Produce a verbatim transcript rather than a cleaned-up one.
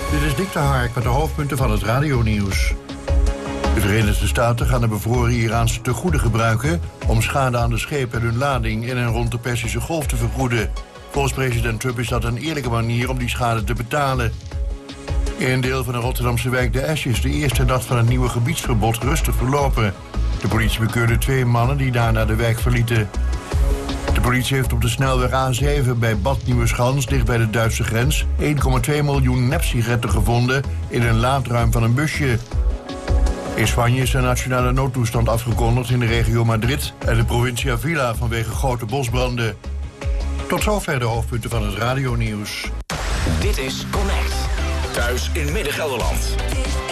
Dit is Dick de Hark met de hoofdpunten van het radionieuws. De Verenigde Staten gaan de bevroren Iraanse tegoeden gebruiken om schade aan de schepen en hun lading in en rond de Perzische Golf te vergoeden. Volgens president Trump is dat een eerlijke manier om die schade te betalen. In een deel van de Rotterdamse wijk De Esch is de eerste nacht van het nieuwe gebiedsverbod rustig verlopen. De politie bekeurde twee mannen die daarna de wijk verlieten. De politie heeft op de snelweg A zeven bij Bad Nieuweschans, dicht bij de Duitse grens, één komma twee miljoen nepsigaretten gevonden in een laadruim van een busje. In Spanje is een nationale noodtoestand afgekondigd in de regio Madrid en de provincie Avila vanwege grote bosbranden. Tot zover de hoofdpunten van het radionieuws. Dit is Connect. Thuis in Midden-Gelderland.